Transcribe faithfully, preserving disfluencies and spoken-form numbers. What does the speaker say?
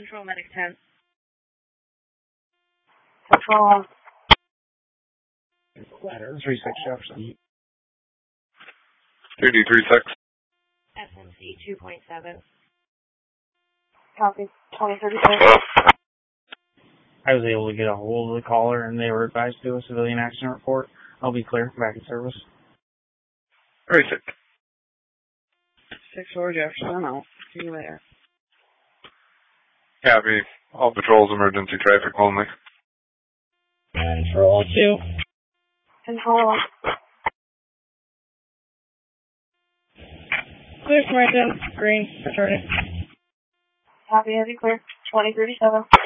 Control Medic ten. Control. Ladder, three six Jefferson. three D three six. S M C two point seven. Copy. twenty thirty-six. I was able to get a hold of the caller, and they were advised to do a civilian accident report. I'll be clear. Back in service. Very sick. six four Jefferson. I'll see you later. Copy. All patrols, emergency traffic only. And for all two. Control. Clear, Samaritan. Green. Returning. Copy. Heavy clear. twenty thirty-seven.